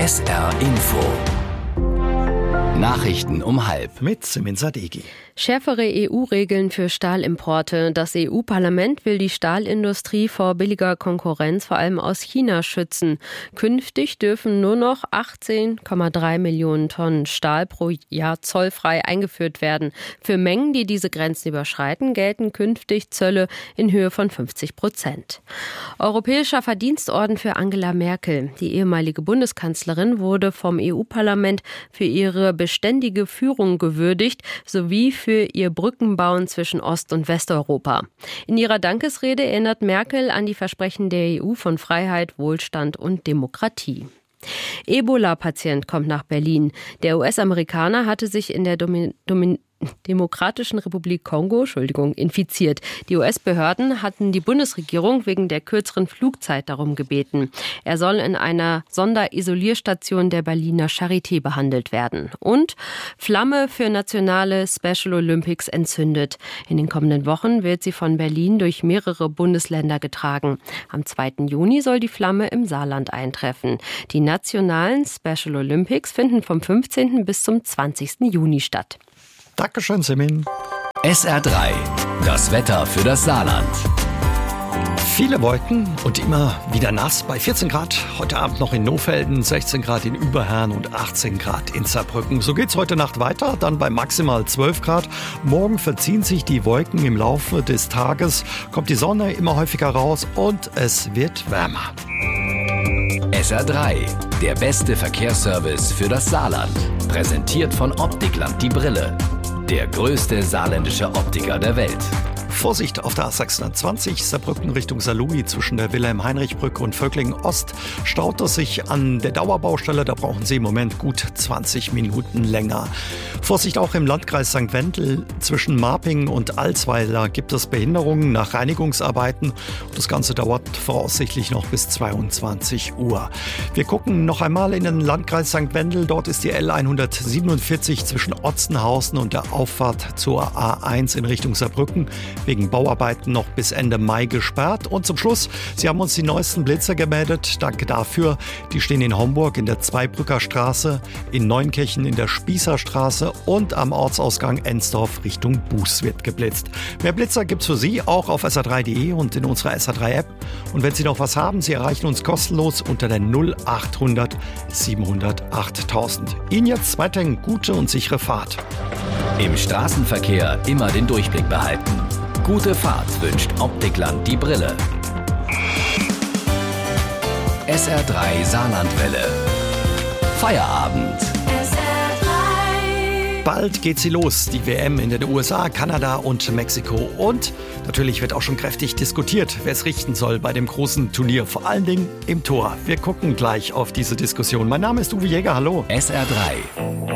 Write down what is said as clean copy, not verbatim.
SR Info. Nachrichten um 12:30. Mit Simin Sadeghi. Schärfere EU-Regeln für Stahlimporte. Das EU-Parlament will die Stahlindustrie vor billiger Konkurrenz vor allem aus China schützen. Künftig dürfen nur noch 18,3 Millionen Tonnen Stahl pro Jahr zollfrei eingeführt werden. Für Mengen, die diese Grenzen überschreiten, gelten künftig Zölle in Höhe von 50%. Europäischer Verdienstorden für Angela Merkel. Die ehemalige Bundeskanzlerin wurde vom EU-Parlament für ihre beständige Führung gewürdigt, sowie für ihr Brückenbauen zwischen Ost- und Westeuropa. In ihrer Dankesrede erinnert Merkel an die Versprechen der EU von Freiheit, Wohlstand und Demokratie. Ebola-Patient kommt nach Berlin. Der US-Amerikaner hatte sich in der Demokratischen Republik Kongo, infiziert. Die US-Behörden hatten die Bundesregierung wegen der kürzeren Flugzeit darum gebeten. Er soll in einer Sonderisolierstation der Berliner Charité behandelt werden. Und Flamme für nationale Special Olympics entzündet. In den kommenden Wochen wird sie von Berlin durch mehrere Bundesländer getragen. Am 2. Juni soll die Flamme im Saarland eintreffen. Die nationalen Special Olympics finden vom 15. bis zum 20. Juni statt. Dankeschön, Simin. SR3, das Wetter für das Saarland. Viele Wolken und immer wieder nass bei 14 Grad. Heute Abend noch in Nohfelden, 16 Grad in Überherrn und 18 Grad in Saarbrücken. So geht's heute Nacht weiter, dann bei maximal 12 Grad. Morgen verziehen sich die Wolken im Laufe des Tages, kommt die Sonne immer häufiger raus und es wird wärmer. SR3, der beste Verkehrsservice für das Saarland. Präsentiert von Optikland die Brille. Der größte saarländische Optiker der Welt. Vorsicht auf der A620 Saarbrücken Richtung Saarlouis zwischen der Wilhelm-Heinrich-Brücke und Völklingen-Ost staut es sich an der Dauerbaustelle. Da brauchen Sie im Moment gut 20 Minuten länger. Vorsicht auch im Landkreis St. Wendel zwischen Marping und Alsweiler gibt es Behinderungen nach Reinigungsarbeiten. Das Ganze dauert voraussichtlich noch bis 22 Uhr. Wir gucken noch einmal in den Landkreis St. Wendel. Dort ist die L147 zwischen Otzenhausen und der Auffahrt zur A1 in Richtung Saarbrücken wegen Bauarbeiten noch bis Ende Mai gesperrt. Und zum Schluss, Sie haben uns die neuesten Blitzer gemeldet. Danke dafür. Die stehen in Homburg in der Zweibrücker Straße, in Neunkirchen in der Spießer Straße und am Ortsausgang Ensdorf Richtung Buß wird geblitzt. Mehr Blitzer gibt's für Sie auch auf sr3.de und in unserer SR3-App. Und wenn Sie noch was haben, Sie erreichen uns kostenlos unter der 0800 700 8000. Ihnen jetzt weiterhin gute und sichere Fahrt. Im Straßenverkehr immer den Durchblick behalten. Gute Fahrt wünscht Optikland die Brille. SR3 Saarlandwelle. Feierabend. Bald geht sie los, die WM in den USA, Kanada und Mexiko. Und natürlich wird auch schon kräftig diskutiert, wer es richten soll bei dem großen Turnier, vor allen Dingen im Tor. Wir gucken gleich auf diese Diskussion. Mein Name ist Uwe Jäger, hallo. SR3.